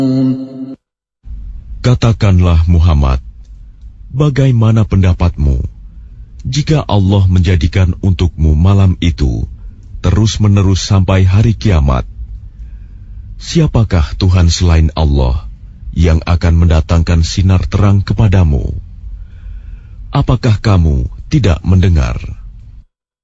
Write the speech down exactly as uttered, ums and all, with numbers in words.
Katakanlah Muhammad, bagaimana pendapatmu jika Allah menjadikan untukmu malam itu terus-menerus sampai hari kiamat? Siapakah Tuhan selain Allah yang akan mendatangkan sinar terang kepadamu? Apakah kamu tidak mendengar?